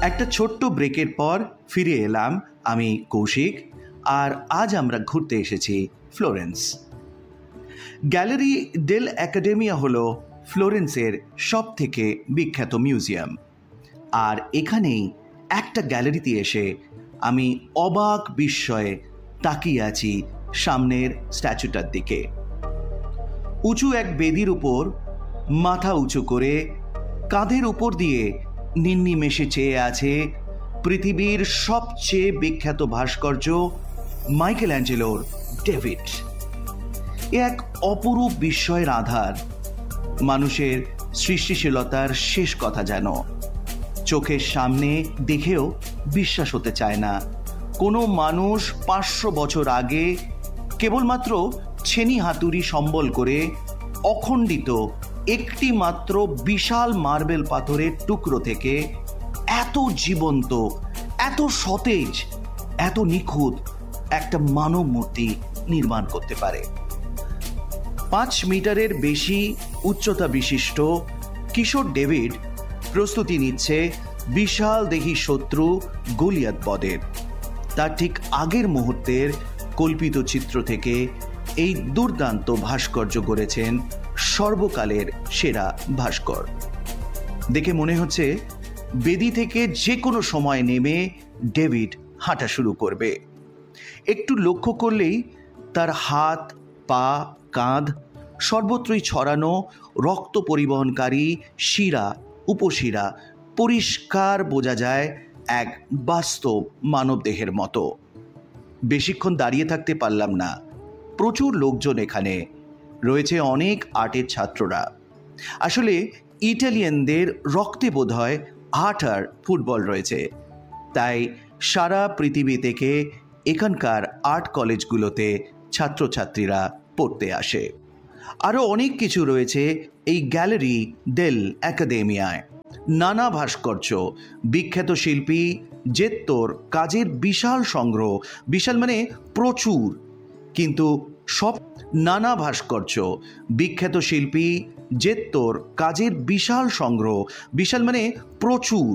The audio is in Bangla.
একটা ছোট্ট ব্রেকের পর ফিরে এলাম আমি কৌশিক, আর আজ আমরা ঘুরতে এসেছি ফ্লোরেন্স। গ্যালারি ডেল একাডেমিয়া হলো ফ্লোরেন্সের সবথেকে বিখ্যাত মিউজিয়াম। আর এখানেই একটা গ্যালারিতে এসে আমি অবাক বিস্ময়ে তাকিয়ে আছি সামনের স্ট্যাচুটার দিকে। উঁচু এক বেদির উপর মাথা উঁচু করে কাঁধের উপর দিয়ে নিন্নিমেষে চেয়ে আছে পৃথিবীর সবচেয়ে বিখ্যাত ভাস্কর্য মাইকেল অ্যাঞ্জেলোর ডেভিড। এ এক অপরূপ বিস্ময়ের আধার, মানুষের সৃষ্টিশীলতার শেষ কথা যেন চোখের সামনে দেখেও বিশ্বাস হতে চায় না। কোনো মানুষ 500 বছর আগে কেবলমাত্র ছেনি হাতুড়ি সম্বল করে অখণ্ডিত একটি মাত্র বিশাল মার্বেল পাথরের টুকরো থেকে এত জীবন্ত, এত সতেজ, এত নিখুঁত একটা মানব মূর্তি নির্মাণ করতে পারে। 5 মিটারের বেশি উচ্চতা বিশিষ্ট কিশোর ডেভিড প্রস্তুতি নিচ্ছে বিশাল দেহী শত্রু গলিয়াত বধের। তার ঠিক আগের মুহূর্তের কল্পিত চিত্র থেকে এই দুর্দান্ত ভাস্কর্য গড়েছেন সর্বকালের সেরা ভাস্কর। দেখে মনে হচ্ছে বেদি থেকে যে কোনো সময় নেমে ডেভিড হাঁটা শুরু করবে। একটু লক্ষ্য করলেই তার হাত, পা, কাঁধ সর্বত্রই ছড়ানো রক্ত পরিবহনকারী শিরা উপশিরা পরিষ্কার বোঝা যায় এক বাস্তব মানবদেহের মতো। বেশিক্ষণ দাঁড়িয়ে থাকতে পারলাম না, প্রচুর লোকজন এখানে রয়েছে, অনেক আর্টের ছাত্ররা। আসলে ইটালিয়ানদের রক্তে বোধহয় আর্ট আর ফুটবল রয়েছে, তাই সারা পৃথিবী থেকে এখানকার আর্ট কলেজগুলোতে ছাত্রছাত্রীরা পড়তে আসে। আরও অনেক কিছু রয়েছে এই গ্যালারি ডেল একাডেমিয়ায়। নানা ভাস্কর্য, বিখ্যাত শিল্পী জেত্তোর কাজের বিশাল সংগ্রহ, বিশাল মানে প্রচুর, কিন্তু সব নানা ভাস্কর্য, বিখ্যাত শিল্পী জেত্তোর কাজের বিশাল সংগ্রহ, বিশাল মানে প্রচুর,